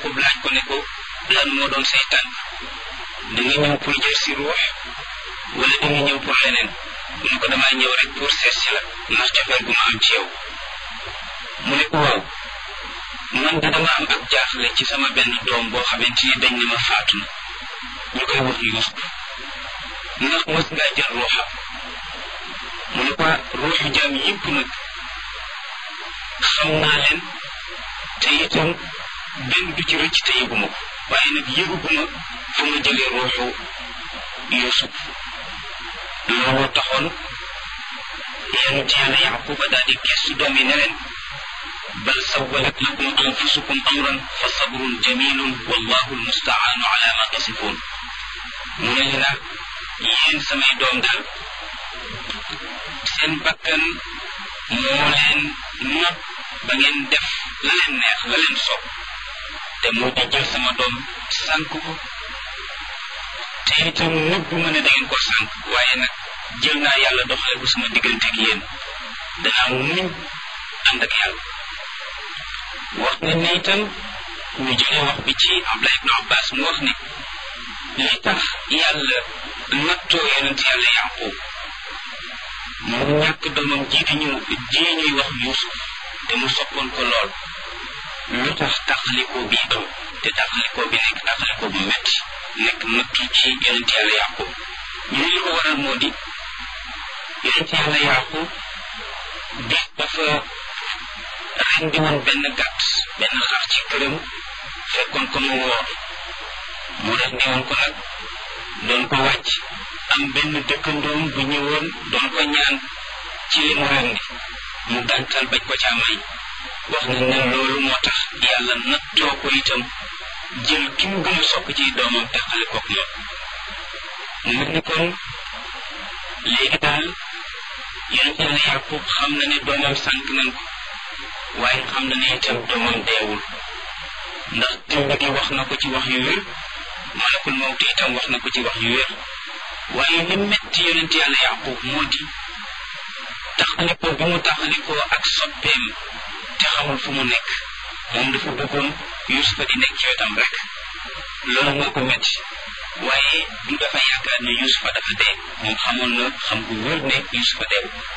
Yaqub laaj ko ne ko lan moo doon say tànk da nga ñëw pour jël si ruux wala da nga ñëw pour leneen mu ne ko damaa ñëw rek pour seet si la ndax cofeel gu ma am ci yow mu ne ko waaw man de dama am ak jaaxle ci sama benn doom boo xamante ni dañ ne ma faatu na ñu koy wax Yuusuf ndax mos ngaa jël ruuxam mu ne ko ruuxu jaam yëpp nag xam naa leen te itam benn du ci rëcc te yëguma ko waaye nag yëguguma fu ma jëlee ruuxu Yuusuf looloo taxoon yonent Yàlla Yaquba daal di gestu doom yi ne leen bal sawwalat lakum anfusukum amran fa sabrun jamilun wallahu almustaanu ala ma tasifun mu ne leen nag yéen samay doom daal seen bakkan moo leen not ba ngeen def la leen neex la leen soob te moo di jël sama doom sànk ko te itam nëbbu ma ne da ngeen ko sànk waaye nag jël naa yàlla doxale ko sama diggante ak yéen danaa muñ ànd ak yàlla wax ne ne itam ñu jëlee wax bi ci Abdullah ibn Abbas mu wax ne li tax yàlla nattoo yonent yàlla Yaqub mu ñàkk doomam ji ñuy wax Yuusuf te mu soppoon ko lool lu tax tàqalikoo bi am te tàqalikoo bi nekk tàqalikoo bu metti nekk nattu ci yonent yàlla Yaqub ñu ne li ko waral moo di yonent yàlla Yaqub bis dafa rendi woon benn gàtt benn xar ci këram fekkoon ko mu woor mu rendi woon ko nag doon ko wàcc am benn dëkkandoom bu ñëwoon doon ko ñaan ci li mu rendi mu gàntal bañ ko caa may wax nañ ne loolu moo tax yàlla nattoo ko itam jël ki mu gën a sopp ci doomam teqale kook moom mu mel ni kon léegi daal yonent Yàlla Yaqub xam na ne doomam sànk nañ ko waaye xam na ne itam doomam deewul ndax tëmb gi wax na ko ci wax yu wér malakul mawti itam wax na ko ci wax yu wér waaye li metti yonent Yàlla Yaqub moo di taxalikoo bi mu taxalikoo ak soppeem te xamul fu mu nekk moom dafa bëggoon Yuusufa di nekk ci wetam rek loolu moo ko metti waaye du dafa yaakaar ne Yuusufa dafa dee moom xamoon na xam gu wér ne Yuusufa deewul